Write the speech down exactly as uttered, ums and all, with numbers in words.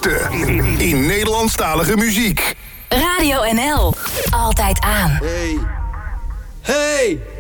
beste in Nederlandstalige muziek. Radio N L. Altijd aan. Hey. Hey.